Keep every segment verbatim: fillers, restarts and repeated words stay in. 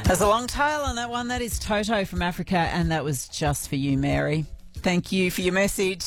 There's a long tail on that one. That is Toto from Africa, and that was just for you, Mary. Thank you for your message.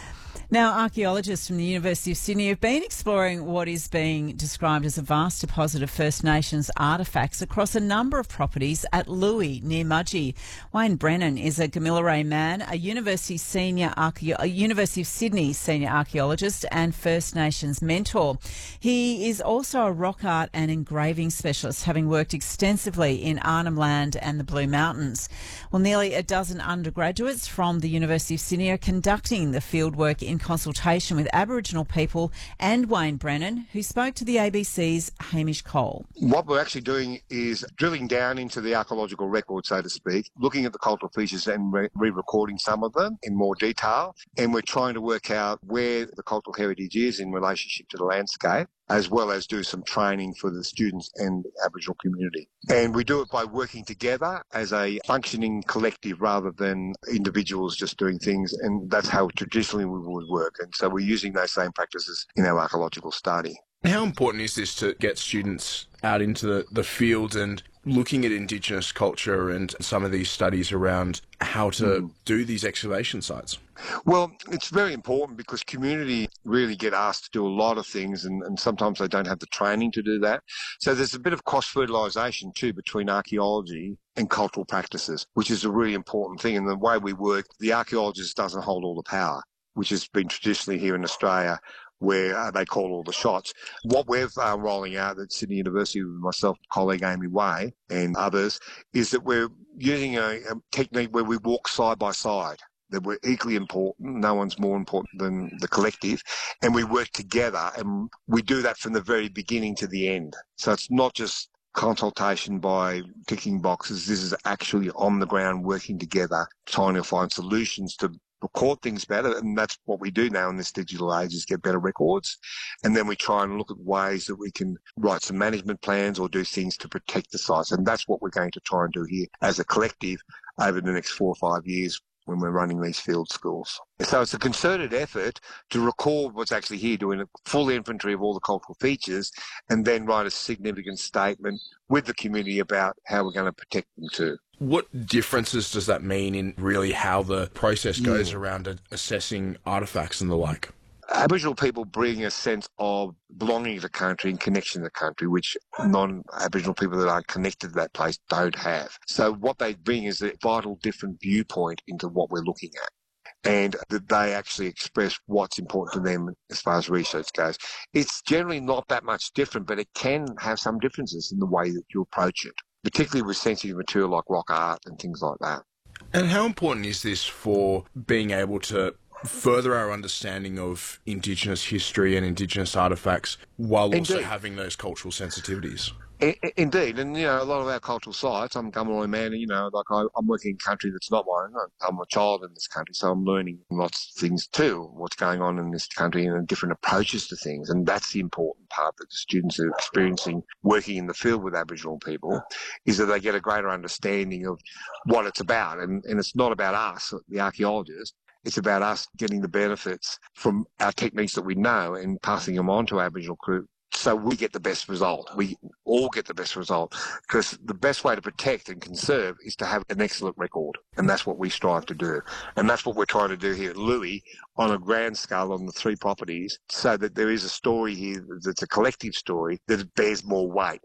Now, archaeologists from the University of Sydney have been exploring what is being described as a vast deposit of First Nations artefacts across a number of properties at Louis, near Mudgee. Wayne Brennan is a Gamilaroi man, a University senior archae- a University of Sydney senior archaeologist and First Nations mentor. He is also a rock art and engraving specialist, having worked extensively in Arnhem Land and the Blue Mountains. Well, nearly a dozen undergraduates from the University of Sydney are conducting the fieldwork in consultation with Aboriginal people and Wayne Brennan, who spoke to the A B C's Hamish Cole. What we're actually doing is drilling down into the archaeological record, so to speak, looking at the cultural features and re- re-recording some of them in more detail. And we're trying to work out where the cultural heritage is in relationship to the landscape, as well as do some training for the students and the Aboriginal community. And we do it by working together as a functioning collective rather than individuals just doing things. And that's how traditionally we would work. And so we're using those same practices in our archaeological study. How important is this to get students out into the, the field and looking at Indigenous culture and some of these studies around how to mm. do these excavation sites? Well, it's very important because community really get asked to do a lot of things, and, and sometimes they don't have the training to do that. So there's a bit of cross-fertilisation too between archaeology and cultural practices, which is a really important thing. And the way we work, the archaeologist doesn't hold all the power, which has been traditionally here in Australia, where uh, they call all the shots. What we're uh, rolling out at Sydney University with myself, colleague Amy Way and others, is that we're using a, a technique where we walk side by side, that we're equally important. No one's more important than the collective. And we work together, and we do that from the very beginning to the end. So it's not just consultation by ticking boxes. This is actually on the ground working together, trying to find solutions to record things better, and that's what we do now in this digital age, is get better records. And then we try and look at ways that we can write some management plans or do things to protect the sites. And that's what we're going to try and do here as a collective over the next four or five years when we're running these field schools. So it's a concerted effort to record what's actually here, doing a full inventory of all the cultural features, and then write a significant statement with the community about how we're going to protect them too. What differences does that mean in really how the process goes yeah. around assessing artefacts and the like? Aboriginal people bring a sense of belonging to the country and connection to the country, which non-Aboriginal people that aren't connected to that place don't have. So what they bring is a vital different viewpoint into what we're looking at, and that they actually express what's important to them as far as research goes. It's generally not that much different, but it can have some differences in the way that you approach it, particularly with sensitive material like rock art and things like that. And how important is this for being able to further our understanding of Indigenous history and Indigenous artefacts while also Indeed. having those cultural sensitivities? Indeed, and you know, a lot of our cultural sites, I'm a Gamilaroi man, you know, like I, I'm working in a country that's not mine. I'm a child in this country, so I'm learning lots of things too, what's going on in this country and different approaches to things. And that's the important part that the students are experiencing working in the field with Aboriginal people, is that they get a greater understanding of what it's about. And, and it's not about us, the archaeologists. It's about us getting the benefits from our techniques that we know and passing them on to Aboriginal crew, so we get the best result. We all get the best result, because the best way to protect and conserve is to have an excellent record, and that's what we strive to do. And that's what we're trying to do here at Louis on a grand scale on the three properties, so that there is a story here that's a collective story that bears more weight.